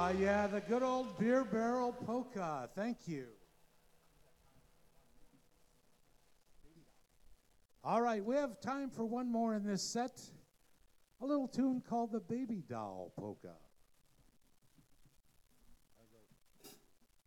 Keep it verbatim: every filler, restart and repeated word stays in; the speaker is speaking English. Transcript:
Ah, yeah, the good old beer barrel polka. Thank you. All right, we have time for one more in this set. A little tune called the Baby Doll Polka.